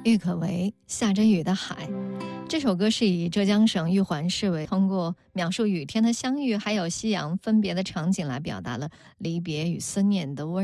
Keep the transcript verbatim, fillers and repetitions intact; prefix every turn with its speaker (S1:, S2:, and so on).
S1: 郁可唯下着雨的海。这首歌是以浙江省玉环市为通过描述雨天的相遇还有夕阳分别的场景来表达了离别与思念的温